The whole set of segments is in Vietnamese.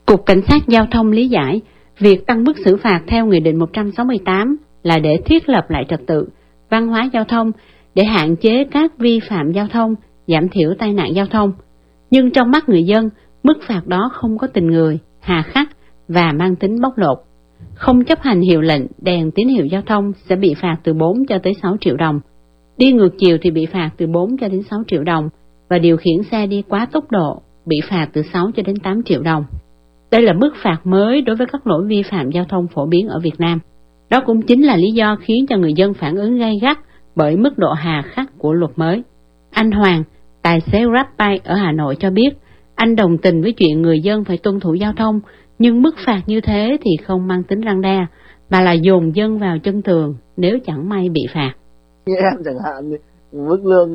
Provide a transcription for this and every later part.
Cục Cảnh sát Giao thông lý giải, việc tăng mức xử phạt theo Nghị định 168 là để thiết lập lại trật tự, văn hóa giao thông, để hạn chế các vi phạm giao thông, giảm thiểu tai nạn giao thông. Nhưng trong mắt người dân, mức phạt đó không có tình người, hà khắc và mang tính bóc lột. Không chấp hành hiệu lệnh, đèn tín hiệu giao thông sẽ bị phạt từ 4 cho tới 6 triệu đồng. Đi ngược chiều thì bị phạt từ 4 cho đến 6 triệu đồng, và điều khiển xe đi quá tốc độ bị phạt từ 6 cho đến 8 triệu đồng. Đây là mức phạt mới đối với các lỗi vi phạm giao thông phổ biến ở Việt Nam. Đó cũng chính là lý do khiến cho người dân phản ứng gay gắt bởi mức độ hà khắc của luật mới. Anh Hoàng, tài xế GrabBike ở Hà Nội cho biết, anh đồng tình với chuyện người dân phải tuân thủ giao thông, nhưng mức phạt như thế thì không mang tính răn đe, mà là dồn dân vào chân tường nếu chẳng may bị phạt. Như em chẳng hạn, mức lương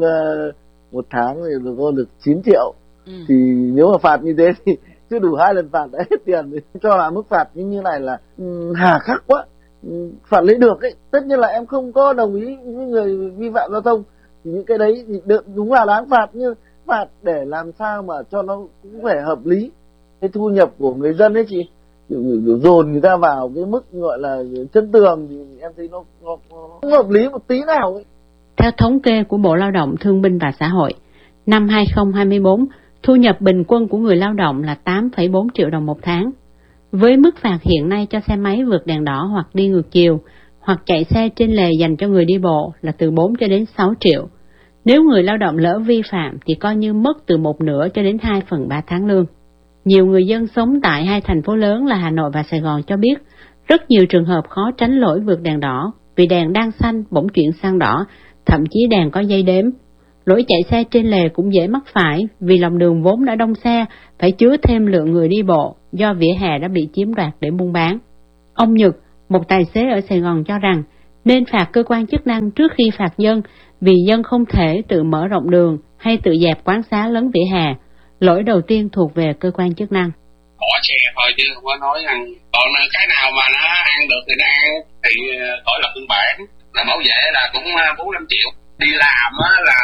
một tháng thì được 9 triệu, thì nếu mà phạt như thế thì chưa đủ 2 lần phạt đã hết tiền, thì cho là mức phạt như này là hà khắc quá. Phạt lấy được ấy, tất nhiên là em không có đồng ý với người vi phạm giao thông, thì những cái đấy thì đúng là đáng phạt, nhưng phạt để làm sao mà cho nó cũng phải hợp lý. Cái thu nhập của người dân ấy chị, kiểu dồn người ta vào cái mức gọi là chân tường thì em thấy nó không hợp lý một tí nào ấy. Theo thống kê của Bộ Lao động Thương binh và Xã hội, năm 2024, thu nhập bình quân của người lao động là 8,4 triệu đồng một tháng. Với mức phạt hiện nay cho xe máy vượt đèn đỏ hoặc đi ngược chiều, hoặc chạy xe trên lề dành cho người đi bộ là từ 4 cho đến 6 triệu. Nếu người lao động lỡ vi phạm thì coi như mất từ 1/2 cho đến 2/3 tháng lương. Nhiều người dân sống tại hai thành phố lớn là Hà Nội và Sài Gòn cho biết, rất nhiều trường hợp khó tránh lỗi vượt đèn đỏ, vì đèn đang xanh bỗng chuyển sang đỏ, thậm chí đèn có dây đếm. Lỗi chạy xe trên lề cũng dễ mắc phải, vì lòng đường vốn đã đông xe, phải chứa thêm lượng người đi bộ, do vỉa hè đã bị chiếm đoạt để buôn bán. Ông Nhật, một tài xế ở Sài Gòn cho rằng, nên phạt cơ quan chức năng trước khi phạt dân, vì dân không thể tự mở rộng đường hay tự dẹp quán xá lấn vỉa hè. Lỗi đầu tiên thuộc về cơ quan chức năng. Bỏ xe thôi chứ không có nói ăn. Còn cái nào mà nó ăn được thì nó ăn, thì khỏi lập biên bản. Là bảo vệ là cũng 4-5 triệu. Đi làm là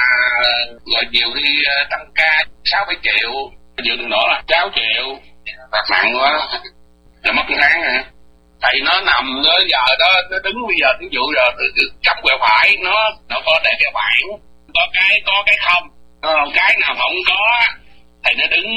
rồi nhiều khi tăng ca 6-7 triệu. Dự đường đỏ là 6 triệu. Phạt nặng quá, là mất cái tháng hả? Tại nó nằm đó, giờ đó nó đứng bây giờ ví dụ rồi cắm quẹo phải, nó có để cái bảng, có cái không, cái nào không có thì nó đứng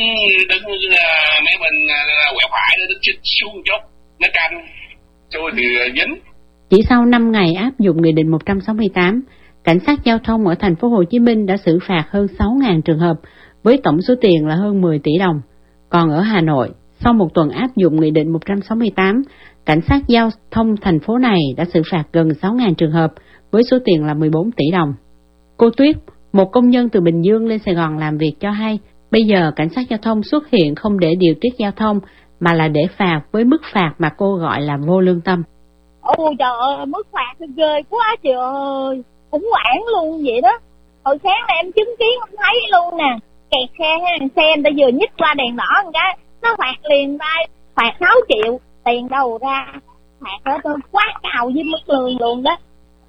mấy bên quẹo phải nó đứng xuống một chút, nó canh trôi thì dính. Chỉ sau 5 ngày áp dụng Nghị định 168, cảnh sát giao thông ở thành phố Hồ Chí Minh đã xử phạt hơn 6.000 trường hợp với tổng số tiền là hơn 10 tỷ đồng. Còn ở Hà Nội, sau một tuần áp dụng Nghị định 168, cảnh sát giao thông thành phố này đã xử phạt gần 6.000 trường hợp với số tiền là 14 tỷ đồng. Cô Tuyết, một công nhân từ Bình Dương lên Sài Gòn làm việc cho hay, bây giờ cảnh sát giao thông xuất hiện không để điều tiết giao thông mà là để phạt với mức phạt mà cô gọi là vô lương tâm. Ôi trời ơi, mức phạt thì ghê quá trời ơi, khủng hoảng luôn vậy đó. Hồi sáng này em chứng kiến không thấy luôn nè, kẹt xe người ta vừa nhích qua đèn đỏ một cái, nó phạt liền tay, phạt 6 triệu, tiền đâu ra, phạt đó quá cao với mức lương luôn đó.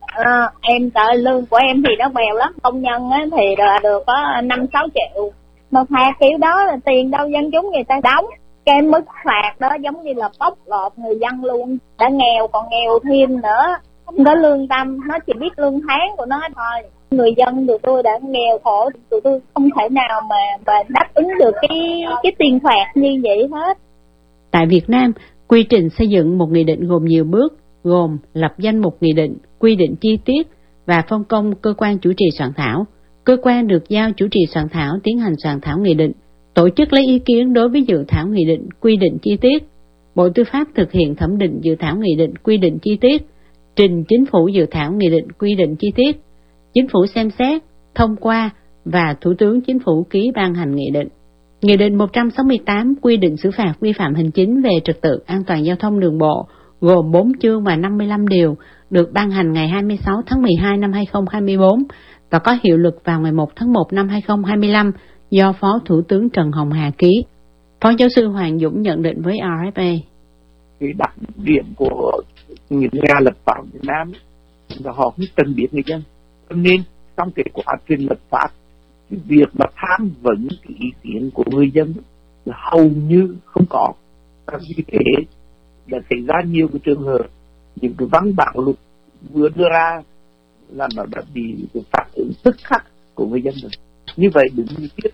Em trời, lương của em thì nó bèo lắm, công nhân á thì được có 5-6 triệu, mà phạt kiểu đó là tiền đâu dân chúng người ta đóng. Cái mức phạt đó giống như là bóc lột người dân luôn, đã nghèo còn nghèo thêm nữa, không có lương tâm, nó chỉ biết lương tháng của nó thôi. Người dân tụi tôi đã nghèo khổ, tụi tôi không thể nào mà đáp ứng được cái tiền phạt như vậy hết. Tại Việt Nam, quy trình xây dựng một nghị định gồm nhiều bước, gồm lập danh mục nghị định, quy định chi tiết và phân công cơ quan chủ trì soạn thảo. Cơ quan được giao chủ trì soạn thảo tiến hành soạn thảo nghị định, tổ chức lấy ý kiến đối với dự thảo nghị định quy định chi tiết. Bộ Tư pháp thực hiện thẩm định dự thảo nghị định quy định chi tiết, trình Chính phủ dự thảo nghị định quy định chi tiết. Chính phủ xem xét, thông qua và Thủ tướng Chính phủ ký ban hành nghị định. Nghị định 168 quy định xử phạt vi phạm hành chính về trật tự an toàn giao thông đường bộ, gồm 4 chương và 55 điều, được ban hành ngày 26 tháng 12 năm 2024 và có hiệu lực vào ngày 1 tháng 1 năm 2025 do Phó Thủ tướng Trần Hồng Hà ký. Phó giáo sư Hoàng Dũng nhận định với RFA. Cái đặc điểm của những nhà lập pháp Việt Nam là họ không cần biết người dân, nên trong cái quá trình lập pháp, cái việc mà tham vấn cái ý kiến của người dân là hầu như không có. Và vì thế đã xảy ra nhiều cái trường hợp những cái văn bản luật vừa đưa ra là nó đã bị cái phản ứng tức khắc của người dân rồi. Như vậy đứng như tiếp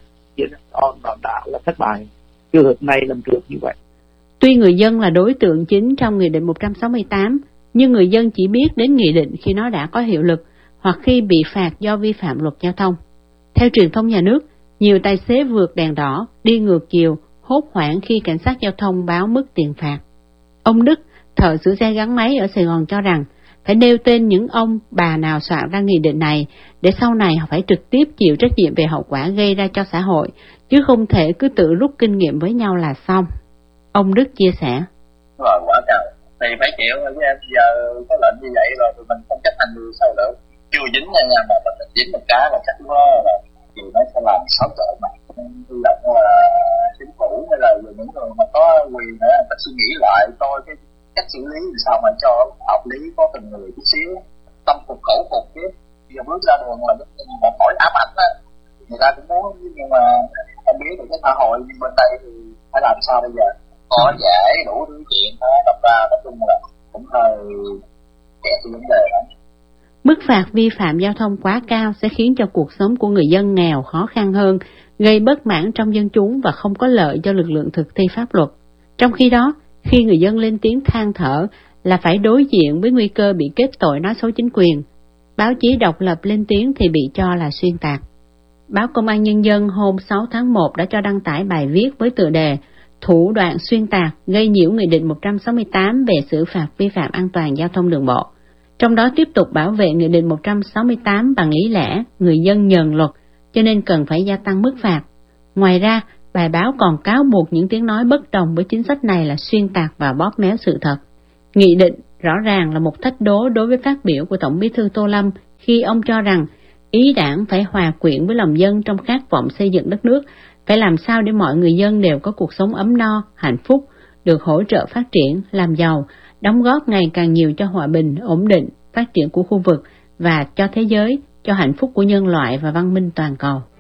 nó đã là thất bại. Trường hợp này làm được như vậy. Tuy người dân là đối tượng chính trong Nghị định 168, nhưng người dân chỉ biết đến nghị định khi nó đã có hiệu lực hoặc khi bị phạt do vi phạm luật giao thông. Theo truyền thông nhà nước, nhiều tài xế vượt đèn đỏ, đi ngược chiều, hốt hoảng khi cảnh sát giao thông báo mức tiền phạt. Ông Đức, thợ sửa xe gắn máy ở Sài Gòn cho rằng phải nêu tên những ông, bà nào soạn ra nghị định này để sau này họ phải trực tiếp chịu trách nhiệm về hậu quả gây ra cho xã hội, chứ không thể cứ tự rút kinh nghiệm với nhau là xong. Ông Đức chia sẻ. Rồi quá trời, thì phải chịu rồi chứ em, giờ có lệnh như vậy rồi thì mình không chấp hành được sao được. Chưa dính nha, mà mình dính một cái là chắc nó là thì nó sẽ làm xáo trộn mà. Hy vọng là chính phủ hay là những người mà có quyền nữa người ta suy nghĩ lại coi cái cách xử lý làm sao mà cho hợp lý, có từng người chút xíu, tâm phục khẩu phục chứ. Giờ bước ra đường là một hỏi ám ảnh á, người ta cũng muốn, nhưng mà em biết được cái xã hội bên đây thì phải làm sao bây giờ, có giải đủ thứ chuyện đó, đâm ra nói chung là cũng hơi kẹt cái vấn đề đó. Mức phạt vi phạm giao thông quá cao sẽ khiến cho cuộc sống của người dân nghèo khó khăn hơn, gây bất mãn trong dân chúng và không có lợi cho lực lượng thực thi pháp luật. Trong khi đó, khi người dân lên tiếng than thở là phải đối diện với nguy cơ bị kết tội nói xấu chính quyền, báo chí độc lập lên tiếng thì bị cho là xuyên tạc. Báo Công an Nhân dân hôm 6 tháng 1 đã cho đăng tải bài viết với tựa đề Thủ đoạn xuyên tạc gây nhiễu Nghị định 168 về xử phạt vi phạm an toàn giao thông đường bộ. Trong đó tiếp tục bảo vệ Nghị định 168 bằng lý lẽ người dân nhờn luật, cho nên cần phải gia tăng mức phạt. Ngoài ra, bài báo còn cáo buộc những tiếng nói bất đồng với chính sách này là xuyên tạc và bóp méo sự thật. Nghị định rõ ràng là một thách đố đối với phát biểu của Tổng Bí thư Tô Lâm khi ông cho rằng ý đảng phải hòa quyện với lòng dân trong khát vọng xây dựng đất nước, phải làm sao để mọi người dân đều có cuộc sống ấm no, hạnh phúc, được hỗ trợ phát triển, làm giàu, đóng góp ngày càng nhiều cho hòa bình, ổn định, phát triển của khu vực và cho thế giới, cho hạnh phúc của nhân loại và văn minh toàn cầu.